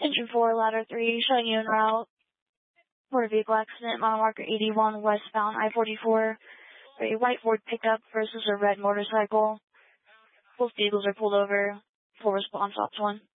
Engine 4, ladder 3, showing you en route. Motor vehicle accident, mile marker 81, westbound I-44. A white Ford pickup versus a red motorcycle. Both vehicles are pulled over. Full response, Ops 1.